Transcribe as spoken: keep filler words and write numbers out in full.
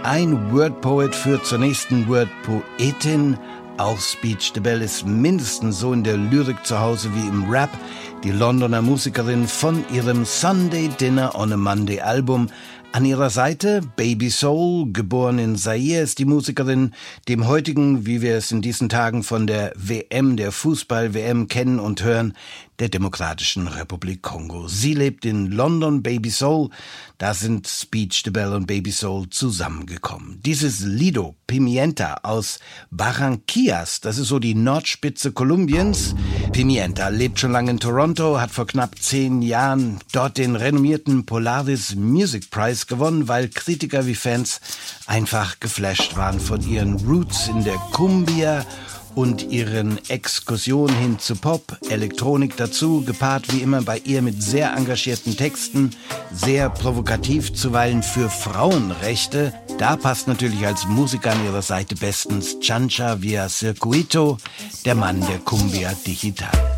Ein Wordpoet führt zur nächsten Wordpoetin. Auch Speech the Bell ist mindestens so in der Lyrik zu Hause wie im Rap. Die Londoner Musikerin von ihrem Sunday Dinner on a Monday Album. An ihrer Seite Baby Soul, geboren in Zaire, ist die Musikerin, dem heutigen, wie wir es in diesen Tagen von der W M, der Fußball-W M kennen und hören, der Demokratischen Republik Kongo. Sie lebt in London, Baby Soul. Da sind Speech the Bell und Baby Soul zusammengekommen. Dieses Lido Pimienta aus Barranquillas, das ist so die Nordspitze Kolumbiens. Pimienta lebt schon lange in Toronto, hat vor knapp zehn Jahren dort den renommierten Polaris Music Prize gewonnen, weil Kritiker wie Fans einfach geflasht waren von ihren Roots in der Cumbia und ihren Exkursionen hin zu Pop, Elektronik dazu, gepaart wie immer bei ihr mit sehr engagierten Texten, sehr provokativ, zuweilen für Frauenrechte. Da passt natürlich als Musiker an ihrer Seite bestens Chancha via Circuito, der Mann der Cumbia Digital.